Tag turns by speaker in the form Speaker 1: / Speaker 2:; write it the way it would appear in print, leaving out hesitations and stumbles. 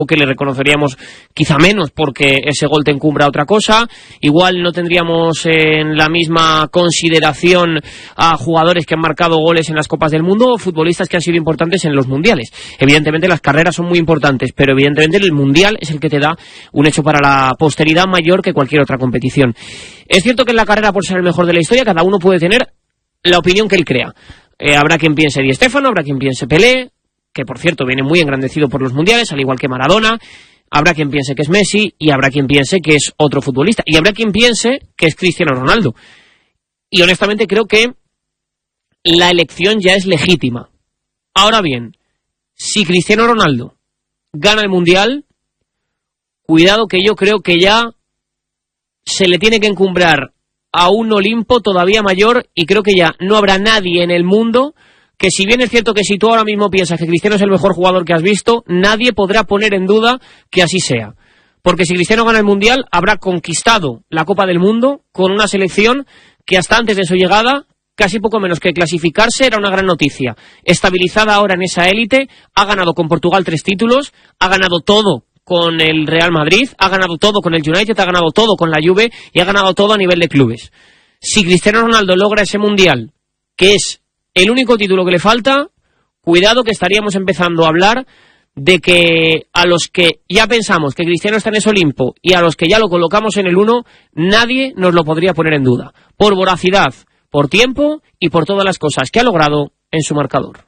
Speaker 1: que le reconoceríamos quizá menos porque ese gol te encumbra otra cosa. Igual no tendríamos en la misma consideración a jugadores que han marcado goles en las Copas del Mundo o futbolistas que han sido importantes en los mundiales. Evidentemente las carreras son muy importantes, pero evidentemente el mundial es el que te da un hecho para la posteridad mayor que cualquier otra competición. Es cierto que en la carrera, por ser el mejor de la historia, cada uno puede tener la opinión que él crea. Habrá quien piense Di Stéfano, habrá quien piense Pelé, que por cierto viene muy engrandecido por los mundiales, al igual que Maradona. Habrá quien piense que es Messi y habrá quien piense que es otro futbolista. Y habrá quien piense que es Cristiano Ronaldo. Y honestamente creo que la elección ya es legítima. Ahora bien, si Cristiano Ronaldo gana el mundial, cuidado que yo creo que ya se le tiene que encumbrar a un Olimpo todavía mayor y creo que ya no habrá nadie en el mundo que, si bien es cierto que si tú ahora mismo piensas que Cristiano es el mejor jugador que has visto, nadie podrá poner en duda que así sea. Porque si Cristiano gana el Mundial, habrá conquistado la Copa del Mundo con una selección que hasta antes de su llegada, casi poco menos que clasificarse, era una gran noticia. Estabilizada ahora en esa élite, ha ganado con Portugal 3 títulos, ha ganado todo con el Real Madrid, ha ganado todo con el United, ha ganado todo con la Juve y ha ganado todo a nivel de clubes. Si Cristiano Ronaldo logra ese Mundial, que es el único título que le falta, cuidado que estaríamos empezando a hablar de que a los que ya pensamos que Cristiano está en ese Olimpo y a los que ya lo colocamos en el 1, nadie nos lo podría poner en duda, por voracidad, por tiempo y por todas las cosas que ha logrado en su marcador.